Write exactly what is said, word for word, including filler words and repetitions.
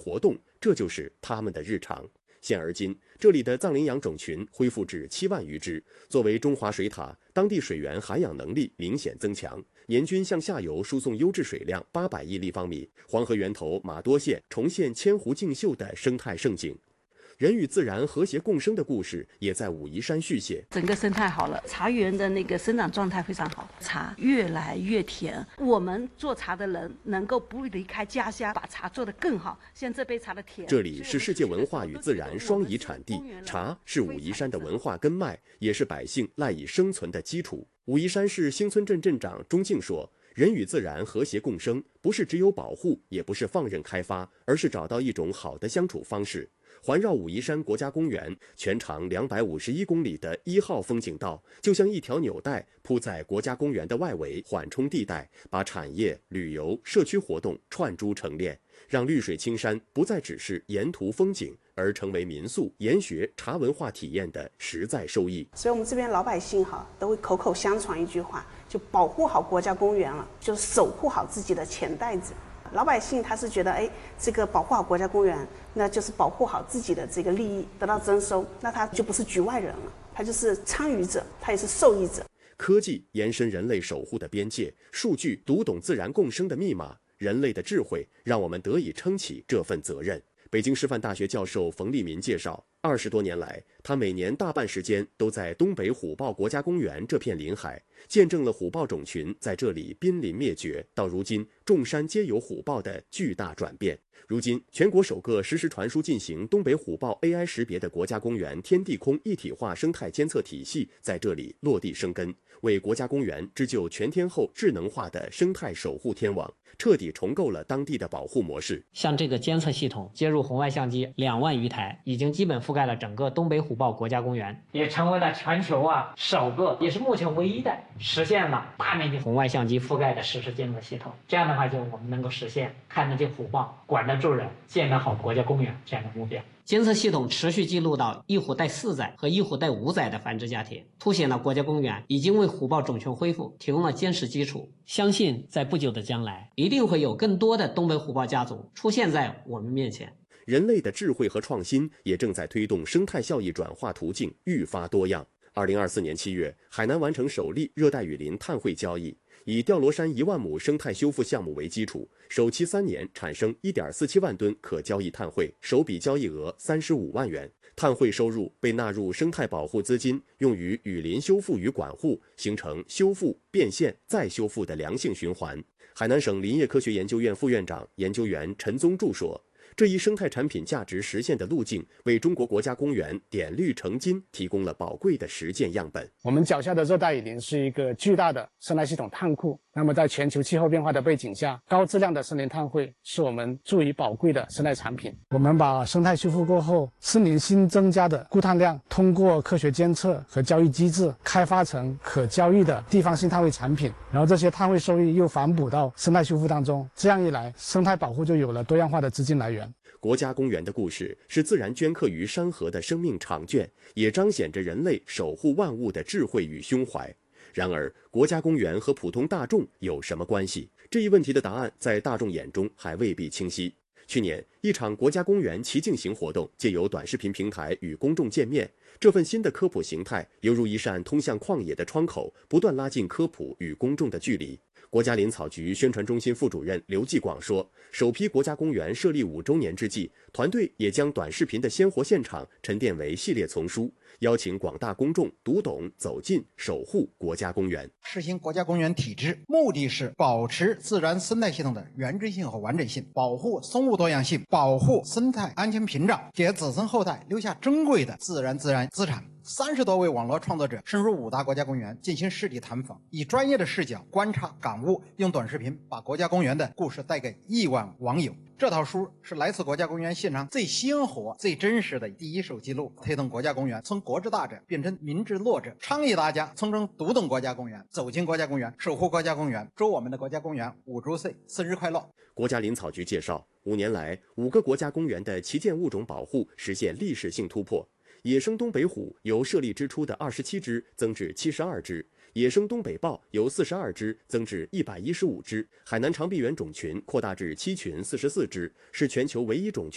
活动，这就是他们的日常。现而今，这里的藏羚羊种群恢复至七万余只。作为中华水塔，当地水源涵养能力明显增强，年均向下游输送优质水量八百亿立方米。黄河源头玛多县重现千湖竞秀的生态盛景。人与自然和谐共生的故事也在武夷山续写。 整个生态好了，茶园的那个生长状态非常好，茶越来越甜。我们做茶的人能够不离开家乡，把茶做得更好。像这杯茶的甜。 这里是世界文化与自然双遗产地，茶是武夷山的文化根脉，也是百姓赖以生存的基础。武夷山市兴村镇镇长钟敬说，人与自然和谐共生，不是只有保护，也不是放任开发，而是找到一种好的相处方式。环绕武夷山国家公园全长两百五十一公里的一号风景道，就像一条纽带铺在国家公园的外围缓冲地带，把产业、旅游、社区活动串珠成链，让绿水青山不再只是沿途风景，而成为民宿、研学、茶文化体验的实在收益。 所以我们这边老百姓哈都会口口相传一句话，就保护好国家公园了，就是守护好自己的钱袋子。老百姓他是觉得，哎，这个保护好国家公园，那就是保护好自己的这个利益得到增收，那他就不是局外人了，他就是参与者，他也是受益者。 科技延伸人类守护的边界，数据读懂自然共生的密码，人类的智慧让我们得以撑起这份责任。北京师范大学教授冯立民介绍，二十多年来，他每年大半时间都在东北虎豹国家公园这片临海，见证了虎豹种群在这里濒临灭绝，到如今众山皆有虎豹的巨大转变。如今，全国首个实时传输进行东北虎豹 A I 识别的国家公园天地空一体化生态监测体系在这里落地生根，为国家公园织就全天候智能化的生态守护天网，彻底重构了当地的保护模式。 像这个监测系统接入红外相机两万余台，已经基本覆盖了整个东北虎豹国家公园，也成为了全球啊首个，也是目前唯一的实现了大面积红外相机覆盖的实时监测系统。这样的话，就我们能够实现看得见虎豹、管得住人、建得好国家公园这样的目标。监测系统持续记录到一虎带四载和一虎带五载的繁殖家庭，凸显了国家公园已经为虎豹种群恢复提供了坚实基础。相信在不久的将来，一定会有更多的东北虎豹家族出现在我们面前。 人类的智慧和创新也正在推动生态效益转化途径愈发多样。二零二四年七月，海南完成首例热带雨林碳汇交易，以吊罗山一万亩生态修复项目为基础，首期三年产生 一点四七万吨可交易碳汇，首笔交易额三十五万元。碳汇收入被纳入生态保护资金，用于雨林修复与管护，形成修复、变现、再修复的良性循环。海南省林业科学研究院副院长、研究员陈宗柱说，这一生态产品价值实现的路径，为中国国家公园点绿成金提供了宝贵的实践样本。 我们脚下的热带雨林是一个巨大的生态系统碳库，那么在全球气候变化的背景下，高质量的森林碳汇是我们注意宝贵的生态产品。我们把生态修复过后，森林新增加的固碳量，通过科学监测和交易机制，开发成可交易的地方性碳汇产品，然后这些碳汇收益又反哺到生态修复当中，这样一来，生态保护就有了多样化的资金来源。 国家公园的故事是自然镌刻于山河的生命长卷，也彰显着人类守护万物的智慧与胸怀。然而，国家公园和普通大众有什么关系？这一问题的答案在大众眼中还未必清晰。去年，一场国家公园骑径行活动借由短视频平台与公众见面，这份新的科普形态犹如一扇通向旷野的窗口，不断拉近科普与公众的距离。国家林草局宣传中心副主任刘继广说，首批国家公园设立五周年之际，团队也将短视频的鲜活现场沉淀为系列丛书，邀请广大公众读懂、走进、守护国家公园。 实行国家公园体制，目的是保持自然生态系统的原真性和完整性，保护生物多样性，保护生态安全屏障，给子孙后代留下珍贵的自然自然资产。三十多位网络创作者深入五大国家公园进行实地探访，以专业的视角观察感悟，用短视频把国家公园的故事带给亿万网友。这套书是来自国家公园现场最鲜活、最真实的第一手记录，推动国家公园从国之大者变成民之乐者，倡议大家从中读懂国家公园，走进国家公园，守护国家公园。祝我们的国家公园五周岁生日快乐！ 国家林草局介绍，五年来，五个国家公园的旗舰物种保护实现历史性突破。野生东北虎由设立之初的二十七只增至七十二只，野生东北豹由四十二只增至一百一十五只，海南长臂猿种群扩大至七群四十四只，是全球唯一种群